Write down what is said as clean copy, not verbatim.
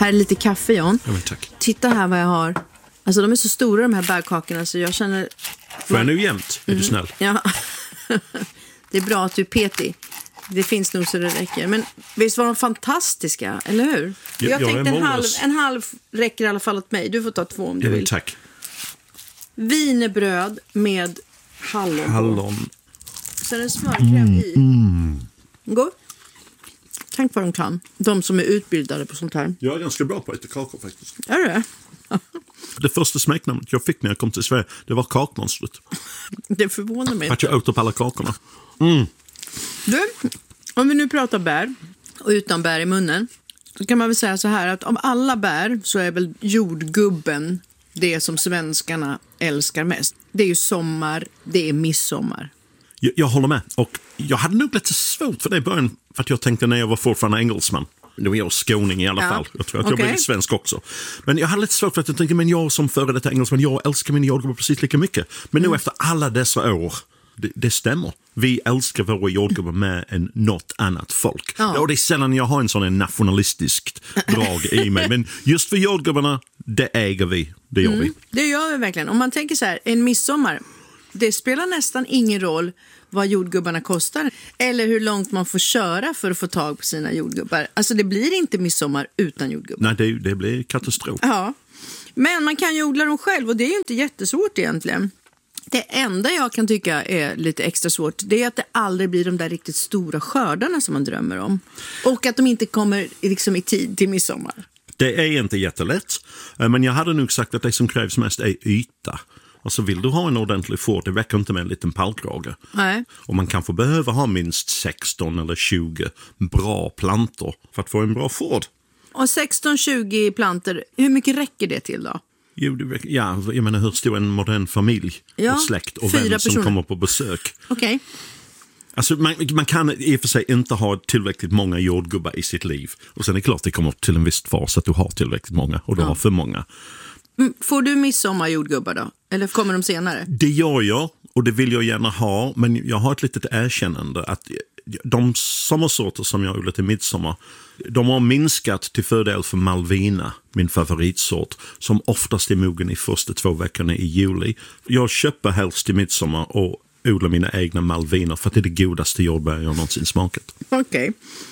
Här är lite kaffe, John. Ja, men tack. Titta här vad jag har. Alltså de är så stora de här bärkakorna så jag känner... Får jag nu jämt? Är du snäll? Ja. Det är bra att du är petig. Det finns nog så det räcker. Men visst var de fantastiska, eller hur? Jag tänkte en halv räcker i alla fall åt mig. Du får ta 2 om du vill. Tack. Wienerbröd med hallon. Hallon. Sen är det smörkräm i. Gå. Tänk vad de kan. De som är utbildade på sånt här. Jag är ganska bra på att äta kakor faktiskt. Är det? Det första smeknamnet jag fick när jag kom till Sverige, det var kakmonstret. Det förvånar mig. För att jag åt upp alla kakorna. Du, om vi nu pratar bär och utan bär i munnen så kan man väl säga så här att av alla bär så är väl jordgubben det som svenskarna älskar mest. Det är ju sommar, det är midsommar. Jag håller med. Och jag hade nog lite svårt för det i början. För att jag tänkte när jag var fortfarande engelsman. Nu är jag skåning i alla fall. Jag tror att jag blir svensk också. Men jag hade lite svårt för att jag tänkte, men jag som före detta engelsman, jag älskar min jordgubbar precis lika mycket. Men nu efter alla dessa år, det stämmer. Vi älskar våra jordgubbar mer än något annat folk. Ja. Och det är sällan jag har en sån nationalistisk drag i mig. Men just för jordgubbarna, det äger vi. Det gör vi. Det gör vi verkligen. Om man tänker så här, en midsommar, det spelar nästan ingen roll vad jordgubbarna kostar eller hur långt man får köra för att få tag på sina jordgubbar. Alltså det blir inte midsommar utan jordgubbar. Nej, det blir katastrof. Ja, men man kan ju odla dem själv och det är ju inte jättesvårt egentligen. Det enda jag kan tycka är lite extra svårt, det är att det aldrig blir de där riktigt stora skördarna som man drömmer om. Och att de inte kommer liksom i tid till midsommar. Det är inte jättelätt, men jag hade nog sagt att det som krävs mest är yta. Alltså vill du ha en ordentlig fård, det räcker inte med en liten pallkrage. Nej. Och man kanske behöver ha minst 16 eller 20 bra plantor för att få en bra fård. Och 16-20 plantor, hur mycket räcker det till då? Jo, jag menar hur stor en modern familj och släkt och vänner som kommer på besök. Okej. Alltså man kan i och för sig inte ha tillräckligt många jordgubbar i sitt liv. Och sen är det klart det kommer till en viss fas att du har tillräckligt många och du har för många. Får du midsommarjordgubbar då? Eller kommer de senare? Det gör jag och det vill jag gärna ha. Men jag har ett litet erkännande att de sommarsorter som jag odlar till midsommar, de har minskat till fördel för Malvina, min favoritsort, som oftast är mogen i första 2 veckorna i juli. Jag köper helst till midsommar och odlar mina egna Malviner för att det är det godaste jordbär jag någonsin smakat. Okej.